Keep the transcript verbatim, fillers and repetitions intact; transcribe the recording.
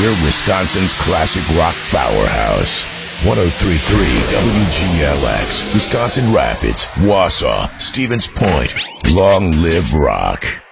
We're Wisconsin's classic rock powerhouse. one oh three point three W G L X, Wisconsin Rapids, Wausau, Stevens Point. Long live rock.